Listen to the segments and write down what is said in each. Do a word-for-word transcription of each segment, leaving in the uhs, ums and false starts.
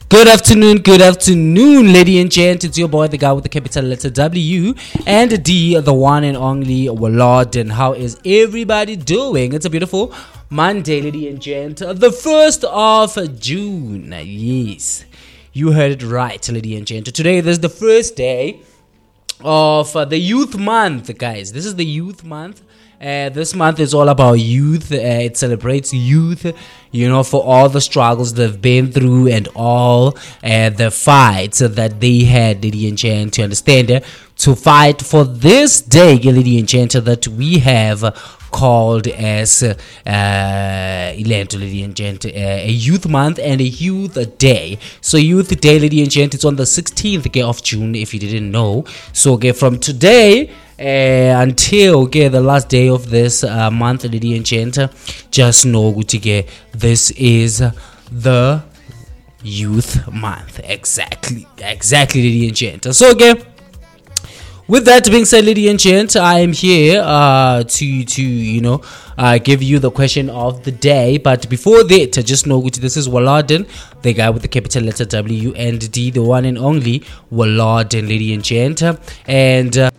Good afternoon, good afternoon, lady and gent. It's your boy, the guy with the capital letter W and D, the one and only Wallard. And how is everybody doing? It's a beautiful Monday, lady and gent. The first of June. Yes, you heard it right, lady and gent. Today is the first day of uh, the youth month, guys. This is the youth month. Uh, this month is all about youth. Uh, it celebrates youth, you know, for all the struggles they've been through and all uh, the fights that they had, lady and gent, to understand, uh, to fight for this day, lady and gent, that we have called as uh, lady and gent, uh, a youth month and a youth day. So youth day, lady and gent, it's on the sixteenth of June, if you didn't know. So okay, from today Uh, until okay, the last day of this uh, month, lady and gent, just know okay, this is the youth month. Exactly, exactly, lady and gent. So okay, with that being said, lady and gent, I am here uh, to to you know uh, give you the question of the day. But before that, just know this is Wallarden, the guy with the capital letter W and D, the one and only Wallarden, lady and gent, and. Uh,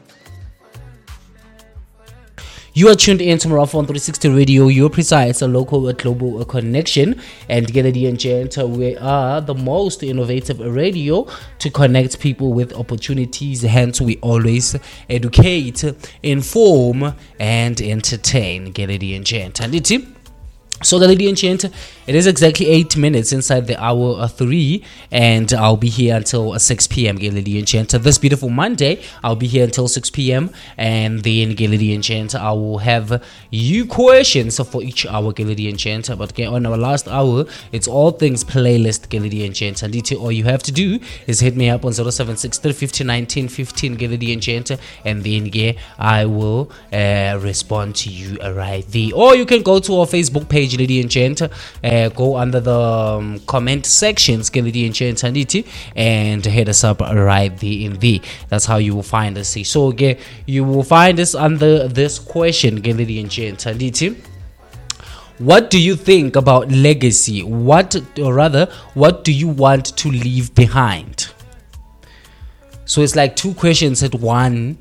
You are tuned in to Marathon three sixty Radio, your precise local global connection. And together, ladies and gent, we are the most innovative radio to connect people with opportunities. Hence, we always educate, inform, and entertain. Ladies and gent, and it's so, ladies and gent, it is exactly eight minutes inside the hour three, and I'll be here until six p.m. ladies and gent. This beautiful Monday, I'll be here until six p.m. and then, ladies and gent, I will have you questions for each hour, ladies and gent. But okay, on our last hour, it's all things playlist, ladies and gent. And all you have to do is hit me up on zero seven six three five zero one nine one five, ladies and gent, and then yeah, I will uh, respond to you right there. Or you can go to our Facebook page, lady and gent, uh, go under the um, comment sections, lady and gent, and hit us up right there in there. That's how you will find us. So okay, you will find us under this question, lady and gent. What do you think about legacy? What, or rather, what do you want to leave behind? So it's like two questions at one,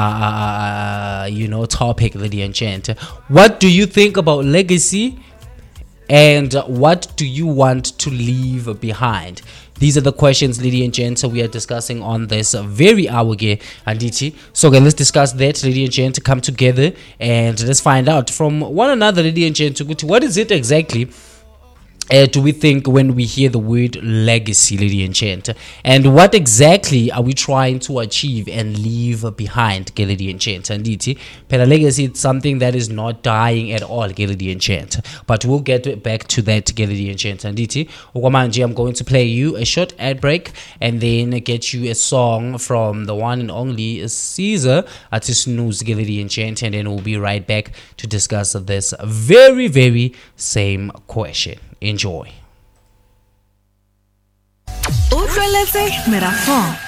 uh, you know, topic, lady and gent. What do you think about legacy? And what do you want to leave behind? These are the questions, lady and gent, we are discussing on this very hour here, Anditi. So okay, let's discuss that, lady and gent, come together and let's find out from one another, lady and gent, what is it exactly Uh, do we think when we hear the word legacy, lady and gent, and what exactly are we trying to achieve and leave behind, lady and gent? And legacy, it's something that is not dying at all, lady and gent, but we'll get back to that, lady and gent. And I'm going to play you a short ad break and then get you a song from the one and only Caesar Artist News, lady and gent, and then we'll be right back to discuss this very very same question. Enjoy. Utlweletse Marathon